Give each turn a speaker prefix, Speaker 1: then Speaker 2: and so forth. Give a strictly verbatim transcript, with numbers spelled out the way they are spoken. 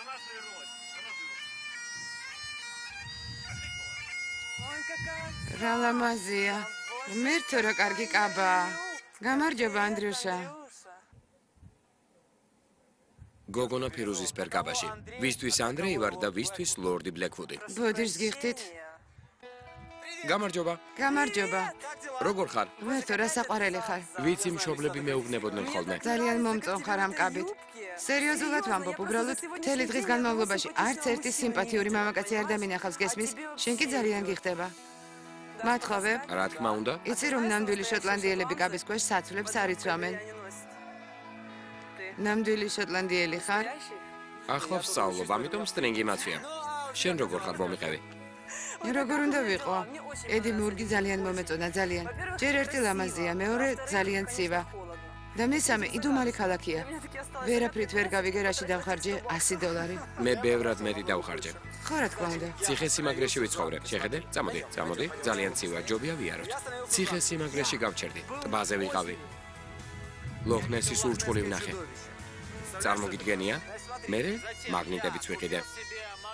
Speaker 1: რა ლამაზია. მერტო რა კარგი კაბაა. გამარჯობა ანდრიუშა.
Speaker 2: გოგონა ფირუზის პერკაბაში. ვისთვის ანდრეი ვარ და ვისთვის ლორდი ბლეკვუდი.
Speaker 1: ბოდიშს გიხდით?
Speaker 2: გამარჯობა.
Speaker 1: გამარჯობა.
Speaker 2: როგორ ხარ?
Speaker 1: მერტო რა საყვარელი ხარ?
Speaker 2: ვიცი მშობლები მეუბნებოდნენ ხოლმე.
Speaker 1: ძალიან მომწონ ხარ ამ კაბით. სერიოზულად ვამბობ, უბრალოდ მთელი დღის განმავლობაში არც ერთი სიმპათიური მამაკაცი არ დამინახავს გესმის, შენ კი ძალიან გიხდება. მათხოვებ?
Speaker 2: რა თქმა უნდა.
Speaker 1: იცი რომ ნამდვილი შოტლანდიელები კაბის ქვეშ საცვლებს არ იცვამენ. ნამდვილი შოტლანდიელი ხარ?
Speaker 2: ახლა ვსწავლობ, ამიტომ სტრინგი მაცვია. შენ როგორ ხარ მომიყევი?
Speaker 1: როგორ უნდა ვიყო? ედი მურგი ძალიან მომეწონა, ძალიან. ჯერ ერთი ლამაზია, მეორე ძალიან ცივა. და მესამე იდუმალი ქალაქია. ვერაფრით ვერ გავიგე რაში დავხარჯე ასი დოლარი.
Speaker 2: მე ბევრად მეტი დავხარჯე.
Speaker 1: ხო რა თქმა უნდა.
Speaker 2: ციხე-სიმაგრეში ვიცხოვრე. შეხედე? წამოდი, წამოდი. ძალიან ცივა, ჯობია ვიაროთ. ციხე-სიმაგრეში გავჩერდი. ტბაზე ვიყავი. ლოხნესის ურჩხული ვნახე. წარმოგიდგენია? მე მაგნიტებიც ვიყიდე.